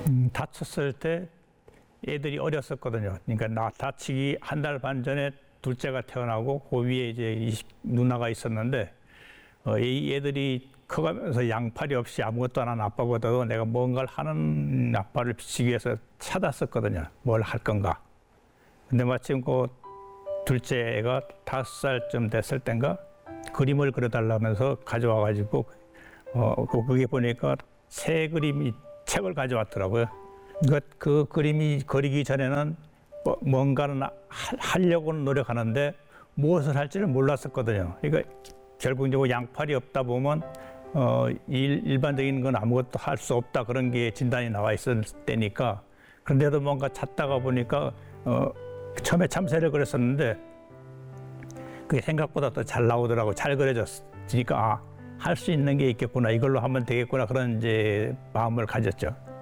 다쳤을 때 애들이 어렸었거든요. 그러니까 나 다치기 한 달 반 전에 둘째가 태어나고 그 위에 이제 누나가 있었는데 이 애들이 커가면서 양팔이 없이 아무것도 안 하는 아빠보다도 내가 뭔가를 하는 아빠를 비치기 위해서 찾았었거든요. 뭘 할 건가. 근데 마침 그 둘째 애가 5살쯤 됐을 땐가 그림을 그려달라면서 가져와가지고 그게 보니까 새 그림이 책을 가져왔더라고요. 그러니까 그 그림이 그리기 전에는 뭔가는 하려고는 노력하는데 무엇을 할지를 몰랐었거든요. 그러니까 결국적으로 양팔이 없다 보면 일반적인 건 아무것도 할 수 없다 그런 게 진단이 나와 있을 때니까 그런데도 뭔가 찾다가 보니까 처음에 참새를 그렸었는데 그게 생각보다 더 잘 나오더라고. 잘 그려졌으니까 할 수 있는 게 있겠구나. 이걸로 하면 되겠구나. 그런 이제 마음을 가졌죠.